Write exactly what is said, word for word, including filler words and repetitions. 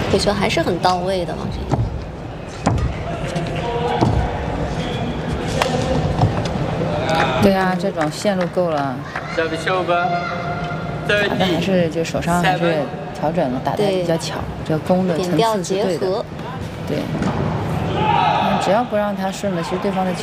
回球还是很到位的，王晨英。 对啊，这种线路够了。打的还是就手上还是调整了，打的比较巧，这个攻的层次是对的。对，只要不让他顺了，其实对方的。